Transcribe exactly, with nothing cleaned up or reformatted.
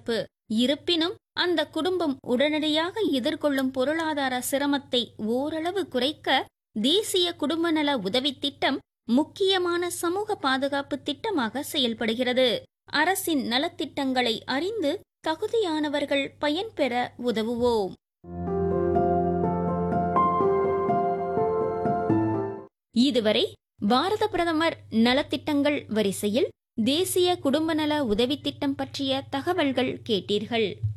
சிறப்பு. இருப்பினும் அந்த குடும்பம் உடனடியாக எதிர்கொள்ளும் பொருளாதார சிரமத்தை ஓரளவு குறைக்க தேசிய குடும்ப நல உதவித் திட்டம் முக்கியமான சமூக பாதுகாப்பு திட்டமாக செயல்படுகிறது. அரசின் நலத்திட்டங்களை அறிந்து தகுதியானவர்கள் பயன்பெற உதவுவோம். இதுவரை பாரத பிரதமர் நலத்திட்டங்கள் வரிசையில் தேசிய குடும்ப நல உதவித் திட்டம் பற்றிய தகவல்கள் கேட்டீர்கள்.